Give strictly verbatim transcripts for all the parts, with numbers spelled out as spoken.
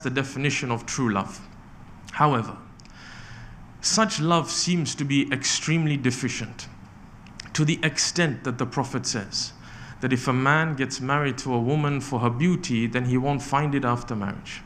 the definition of true love. However, such love seems to be extremely deficient, to the extent that the Prophet says that if a man gets married to a woman for her beauty, then he won't find it after marriage.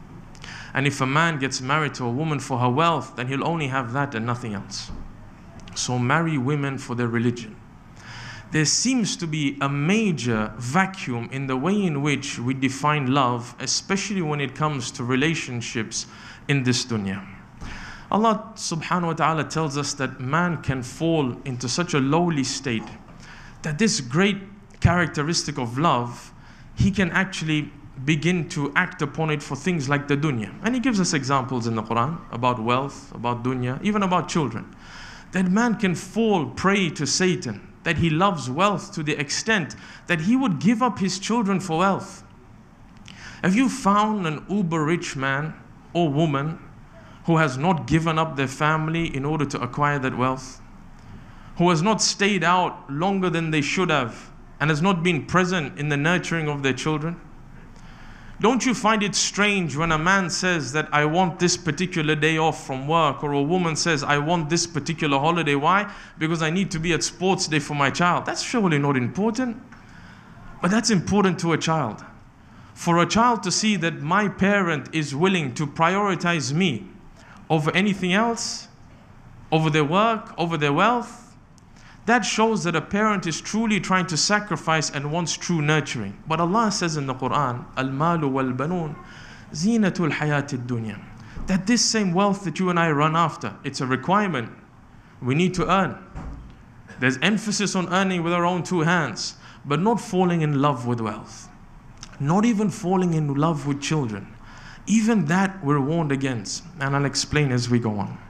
And if a man gets married to a woman for her wealth, then he'll only have that and nothing else. So marry women for their religion. There seems to be a major vacuum in the way in which we define love, especially when it comes to relationships in this dunya. Allah subhanahu wa ta'ala tells us that man can fall into such a lowly state that this great characteristic of love, he can actually begin to act upon it for things like the dunya. And he gives us examples in the Quran about wealth, about dunya, even about children. That man can fall prey to Satan, that he loves wealth to the extent that he would give up his children for wealth. Have you found an uber rich man or woman who has not given up their family in order to acquire that wealth? Who has not stayed out longer than they should have and has not been present in the nurturing of their children? Don't you find it strange when a man says that I want this particular day off from work, or a woman says I want this particular holiday? Why? Because I need to be at sports day for my child. That's surely not important, but that's important to a child. For a child to see that my parent is willing to prioritize me over anything else, over their work, over their wealth, that shows that a parent is truly trying to sacrifice and wants true nurturing. But Allah says in the Quran, Al-malu wal-banun zinatul hayatid dunya, that this same wealth that you and I run after, it's a requirement. We need to earn. There's emphasis on earning with our own two hands, but not falling in love with wealth. Not even falling in love with children. Even that we're warned against. And I'll explain as we go on.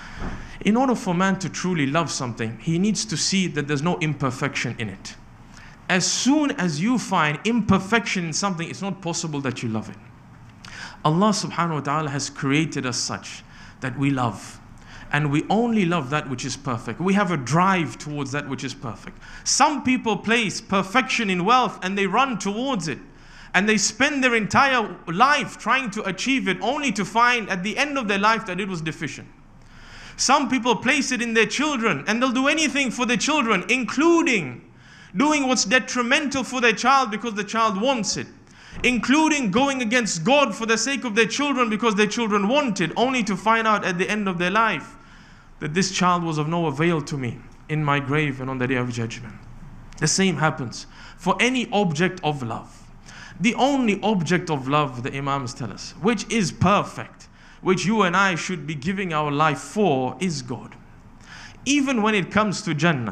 In order for man to truly love something, he needs to see that there's no imperfection in it. As soon as you find imperfection in something, it's not possible that you love it. Allah subhanahu wa ta'ala has created us such that we love. And we only love that which is perfect. We have a drive towards that which is perfect. Some people place perfection in wealth and they run towards it. And they spend their entire life trying to achieve it, only to find at the end of their life that it was deficient. Some people place it in their children and they'll do anything for their children, including doing what's detrimental for their child because the child wants it, including going against God for the sake of their children because their children want it, only to find out at the end of their life that this child was of no avail to me in my grave and on the day of judgment. The same happens for any object of love. The only object of love, the Imams tell us, which is perfect, which you and I should be giving our life for, is God. Even when it comes to Jannah,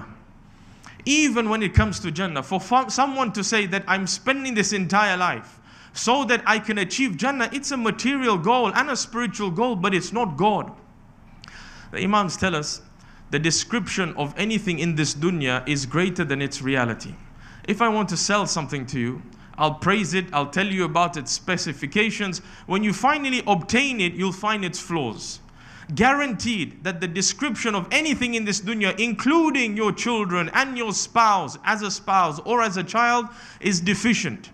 even when it comes to Jannah, for someone to say that I'm spending this entire life so that I can achieve Jannah, it's a material goal and a spiritual goal, but it's not God. The Imams tell us the description of anything in this dunya is greater than its reality. If I want to sell something to you, I'll praise it, I'll tell you about its specifications. When you finally obtain it, you'll find its flaws. Guaranteed that the description of anything in this dunya, including your children and your spouse, as a spouse or as a child, is deficient.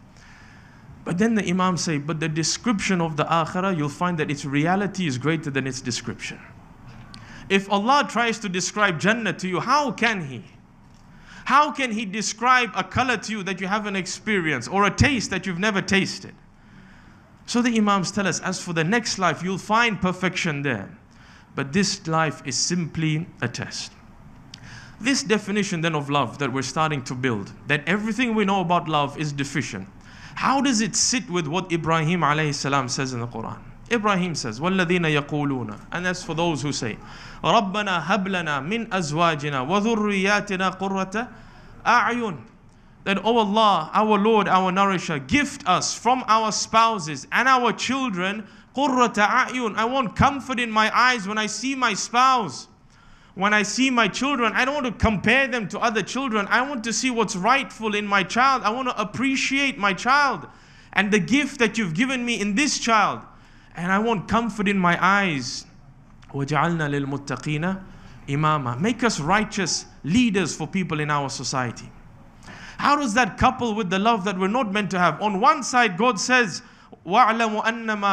But then the Imams say, but the description of the akhirah, you'll find that its reality is greater than its description. If Allah tries to describe Jannah to you, how can He? How can He describe a color to you that you haven't experienced, or a taste that you've never tasted? So the Imams tell us, as for the next life, you'll find perfection there. But this life is simply a test. This definition then of love that we're starting to build, that everything we know about love is deficient, how does it sit with what Ibrahim alayhi salam says in the Quran? Ibrahim says, وَالَّذِينَ يَقُولُونَ, and that's for those who say, رَبَّنَا هَبْ لَنَا مِنْ أَزْوَاجِنَا وَذُرِّيَّاتِنَا قُرَّةَ أَعْيُنٍ, that, oh Allah, our Lord, our Nourisher, gift us from our spouses and our children قُرَّةَ أَعْيُنٍ. I want comfort in my eyes when I see my spouse. When I see my children, I don't want to compare them to other children. I want to see what's rightful in my child. I want to appreciate my child and the gift that you've given me in this child. And I want comfort in my eyes. وَجَعَلْنَا لِلْمُتَّقِينَ إِمَامًا. Make us righteous leaders for people in our society. How does that couple with the love that we're not meant to have? On one side, God says, وَاعْلَمُوا أَنَّمَا